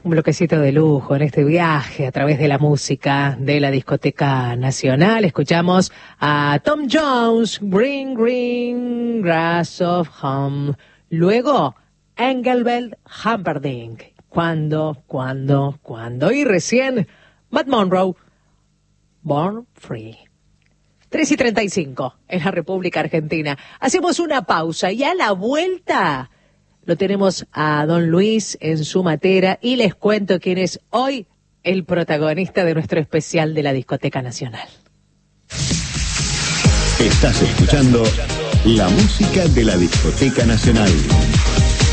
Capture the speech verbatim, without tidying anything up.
un bloquecito de lujo en este viaje a través de la música de la Discoteca Nacional. Escuchamos a Tom Jones, Green Green Grass of Home. Luego, Engelbert Humperdinck. ¿Cuándo, cuándo, cuándo? Y recién, Matt Monro, Born Free. tres y treinta y cinco en la República Argentina. Hacemos una pausa y a la vuelta lo tenemos a Don Luis en su matera y les cuento quién es hoy el protagonista de nuestro especial de la Discoteca Nacional. Estás escuchando la música de la Discoteca Nacional.